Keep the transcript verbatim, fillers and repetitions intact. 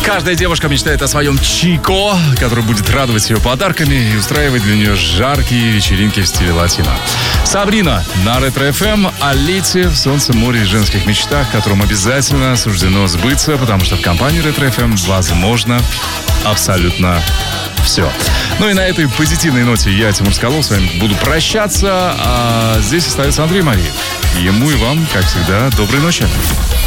Каждая девушка мечтает о своем Чико, который будет радовать ее подарками и устраивать для нее жаркие вечеринки в стиле латино. Сабрина на Ретро-эф эм о лете в солнце, море и женских мечтах, которым обязательно суждено сбыться, потому что в компании Ретро-эф эм возможно абсолютно все. Ну и на этой позитивной ноте я, Тимур Скалов, с вами буду прощаться. А здесь остается Андрей Мария. Ему и вам, как всегда, доброй ночи.